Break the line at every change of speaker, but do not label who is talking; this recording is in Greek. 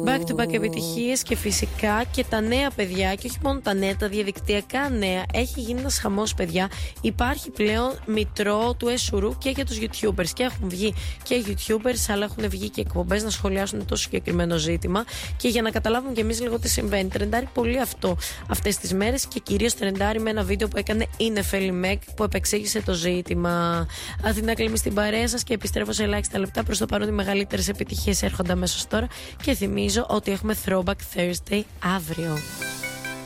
Back to back επιτυχίες και φυσικά και τα νέα παιδιά, και όχι μόνο τα νέα, τα διαδικτυακά νέα. Έχει γίνει ένας χαμός, παιδιά. Υπάρχει πλέον μητρό του Εσουρού και για τους YouTubers. Και έχουν βγει και YouTubers, αλλά έχουν βγει και εκπομπές να σχολιάσουν το συγκεκριμένο ζήτημα. Και για να καταλάβουμε κι εμείς λίγο τι συμβαίνει. Τρεντάρει πολύ αυτό αυτές τις μέρες και κυρίως τρεντάρει με ένα βίντεο που έκανε η Νεφέλη Μέκ που επεξήγησε το ζήτημα. Αθηνά Κλίμη στην παρέα σας και επιστρέφω σε ελάχιστα λεπτά. Προς το παρόν οι μεγαλύτερες επιτυχίες έρχονται αμέσως τώρα και θυμίζω ότι έχουμε Throwback Thursday αύριο.